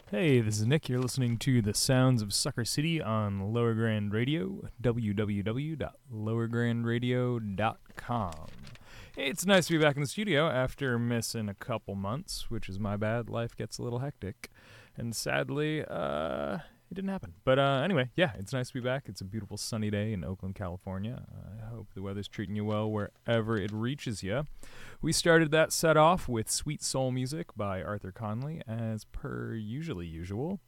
Hey, this is Nick. You're listening to the Sounds of Sucker City on Lower Grand Radio, www.lowergrandradio.com. It's nice to be back in the studio after missing a couple months, which is my bad. Life gets a little hectic, and sadly, it didn't happen. But anyway, yeah, it's nice to be back. It's a beautiful sunny day in Oakland, California. I hope the weather's treating you well wherever it reaches you. We started that set off with Sweet Soul Music by Arthur Conley, as per usual.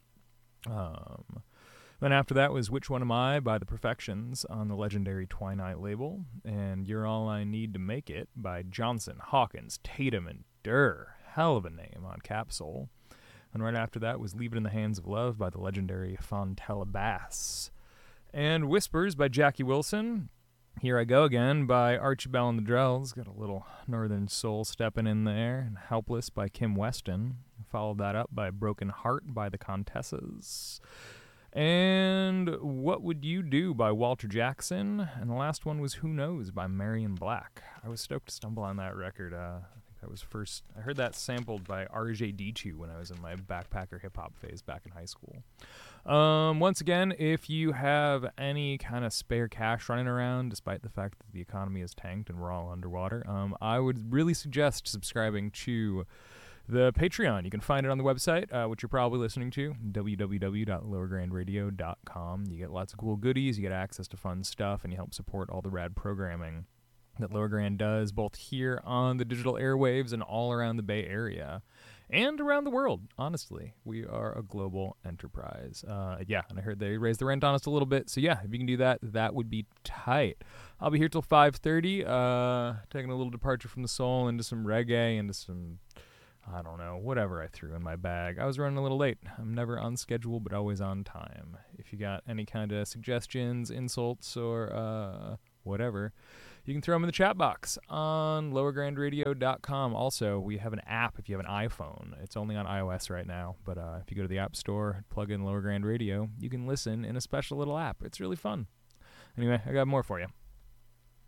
Then after that was Which One Am I by The Perfections on the legendary Twilight label, and You're All I Need to Make It by Johnson, Hawkins, Tatum, and Durr. Hell of a name on Capsule. And right after that was Leave It in the Hands of Love by the legendary Fontella Bass. And Whispers by Jackie Wilson. Here I Go Again by Archie Bell and the Drells. Got a little Northern Soul stepping in there. And Helpless by Kim Weston. Followed that up by Broken Heart by the Contessas. And What Would You Do by Walter Jackson. And the last one was Who Knows by Marion Black. I was stoked to stumble on that record. I heard that sampled by RJ Dichu when I was in my backpacker hip-hop phase back in high school. Once again, if you have any kind of spare cash running around, despite the fact that the economy is tanked and we're all underwater, I would really suggest subscribing to the Patreon. You can find it on the website, which you're probably listening to, www.lowergrandradio.com. You get lots of cool goodies, you get access to fun stuff, and you help support all the rad programming that Lower Grand does, both here on the digital airwaves and all around the Bay Area and around the world. Honestly, we are a global enterprise. And I heard they raised the rent on us a little bit, so yeah, if you can do that, that would be tight. I'll be here till 5:30, taking a little departure from the soul into some reggae, into some, I don't know, whatever I threw in my bag. I was running a little late. I'm never on schedule, but always on time. If you got any kind of suggestions, insults, or whatever, you can throw them in the chat box on lowergrandradio.com. Also, we have an app if you have an iPhone. It's only on iOS right now, but if you go to the App Store, plug in Lower Grand Radio, you can listen in a special little app. It's really fun. Anyway, I got more for you.